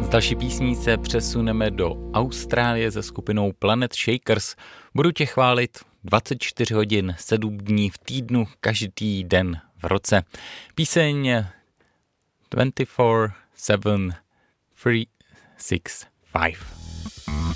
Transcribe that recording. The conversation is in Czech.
Z další písní se přesuneme do Austrálie se skupinou Planet Shakers. Budu tě chválit 24 hodin, 7 dní v týdnu, každý den v roce. Píseň 24/7 365.